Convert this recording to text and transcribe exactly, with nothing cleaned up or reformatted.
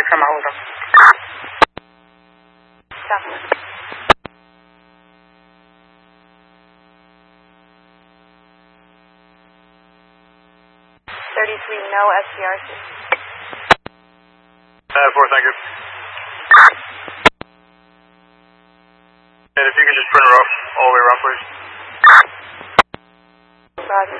سامع أوضة. thirty-three, no S C R C. Uh, four, thank you. And if you could just print her off all the way around, please. Roger.